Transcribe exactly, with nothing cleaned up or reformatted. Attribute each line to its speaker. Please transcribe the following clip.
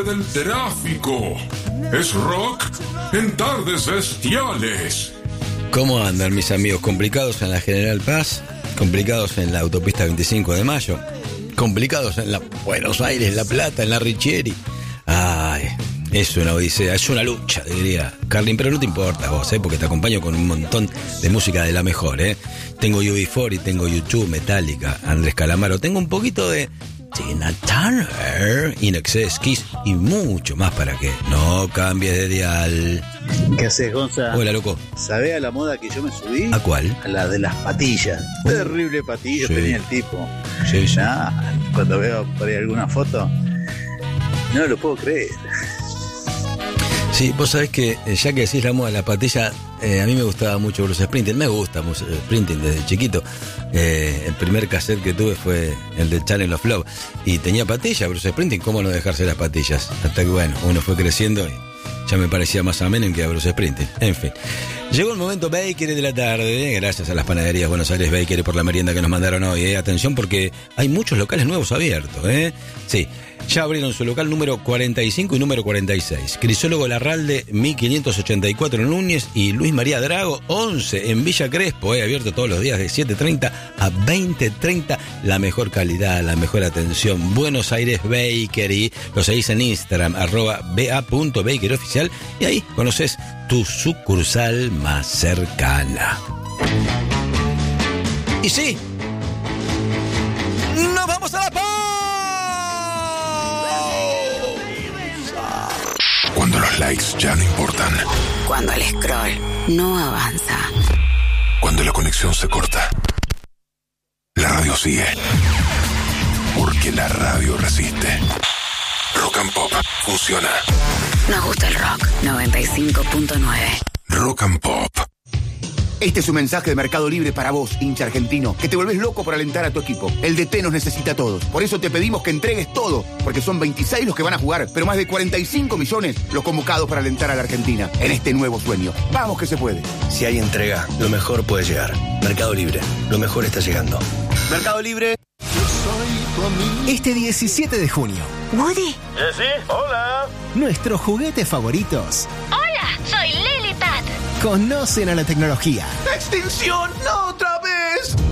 Speaker 1: del tráfico. Es rock en tardes bestiales.
Speaker 2: ¿Cómo andan mis amigos? ¿Complicados en la General Paz? ¿Complicados en la autopista veinticinco de mayo? ¿Complicados en la Buenos Aires, La Plata, en la Richieri? Ay, es una odisea, es una lucha, diría Carlin, pero no te importa vos, ¿eh? Porque te acompaño con un montón de música de la mejor, ¿eh? Tengo U B cuatro, tengo U dos, Metallica, Andrés Calamaro, tengo un poquito de Tina Turner, In Excess, Kiss y mucho más para que no cambies de dial.
Speaker 3: ¿Qué haces, Gonza?
Speaker 2: Hola, loco.
Speaker 3: ¿Sabés a la moda que yo me subí?
Speaker 2: ¿A cuál?
Speaker 3: A la de las patillas. Terrible patillas
Speaker 2: Sí.
Speaker 3: tenía el tipo.
Speaker 2: Sí, sí.
Speaker 3: Nah, cuando veo por ahí alguna foto, no lo puedo creer.
Speaker 2: Sí, vos sabés que eh, ya que decís la moda de la patilla, eh, a mí me gustaba mucho Bruce Springsteen, me gusta Bruce Springsteen desde chiquito. Eh, el primer cassette que tuve fue el de Channel of Love y tenía patillas, Bruce Springsteen, ¿cómo no dejarse las patillas? Hasta que bueno, uno fue creciendo y ya me parecía más ameno que a Bruce Springsteen. En fin, llegó el momento Bakery de la tarde, gracias a las panaderías Buenos Aires Bakery por la merienda que nos mandaron hoy. Eh. Atención porque hay muchos locales nuevos abiertos, ¿eh? Sí. Ya abrieron su local número cuarenta y cinco y número cuarenta y seis. Crisólogo Larralde, mil quinientos ochenta y cuatro en Núñez y Luis María Drago, once en Villa Crespo. Eh, abierto todos los días de siete treinta a veinte treinta. La mejor calidad, la mejor atención. Buenos Aires Bakery. Lo seguís en Instagram, arroba ba.bakeryoficial. Y ahí conoces tu sucursal más cercana. Y sí, nos vamos a la paz.
Speaker 1: Cuando los likes ya no importan.
Speaker 4: Cuando el scroll no avanza.
Speaker 1: Cuando la conexión se corta. La radio sigue. Porque la radio resiste. Rock and Pop funciona.
Speaker 4: Nos gusta el rock. noventa y cinco punto nueve.
Speaker 1: Rock and Pop.
Speaker 5: Este es un mensaje de Mercado Libre para vos, hincha argentino, que te volvés loco por alentar a tu equipo. El D T nos necesita a todos. Por eso te pedimos que entregues todo, porque son veintiséis los que van a jugar, pero más de cuarenta y cinco millones los convocados para alentar a la Argentina en este nuevo sueño. ¡Vamos que se puede!
Speaker 6: Si hay entrega, lo mejor puede llegar. Mercado Libre, lo mejor está llegando. Mercado Libre.
Speaker 7: Este diecisiete de junio.
Speaker 4: Woody.
Speaker 6: ¿Eh, sí? Hola.
Speaker 7: Nuestros juguetes favoritos.
Speaker 8: Hola, soy Lily Pat.
Speaker 7: Conocen a la tecnología.
Speaker 5: ¡Extinción! ¡No otra vez!